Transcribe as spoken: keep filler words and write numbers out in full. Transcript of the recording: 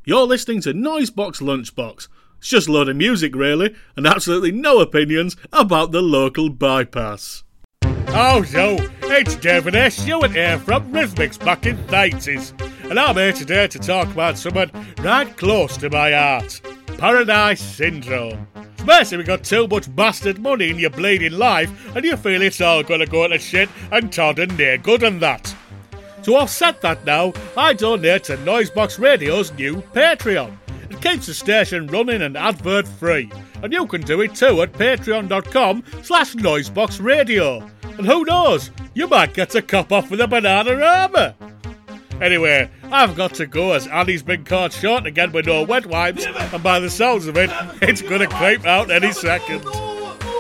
You're listening to Noisebox Lunchbox. It's just a load of music, really, and absolutely no opinions about the local bypass. Oh, so, it's David S. Stewart here from Rhythmics back in the eighties, and I'm here today to talk about something right close to my heart. Paradise Syndrome. It's basically got too much bastard money in your bleeding life, and you feel it's all going to go to shit and Todd and no good and that. To offset that now, I donate to Noisebox Radio's new Patreon. It keeps the station running and advert free, and you can do it too at patreon.com slash noiseboxradio. And who knows, you might get a cop off with a Bananarama. Anyway, I've got to go as Annie's been caught short again with no wet wipes, and by the sounds of it, it's going to creep out any second.